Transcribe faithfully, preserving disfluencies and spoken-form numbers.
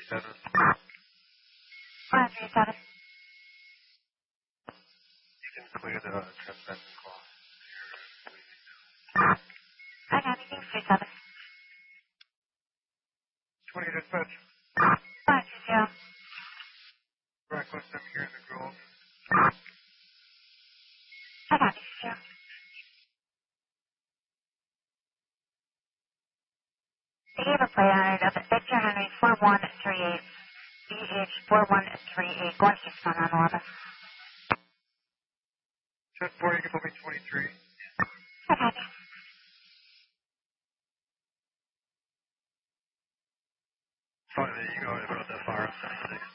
seven. one three seven. You can clear the uh, trespassing call. I got anything three seven. twenty dispatch. Five two zero. Reckless, I'm here in the Grove. I got you, zero. They gave a plate on it of Victor Henry four one three eight. B H four one three eight. Going to Houston on eleven. Check four, you can put me twenty-three. I got you. Fine, there you go. About that fire.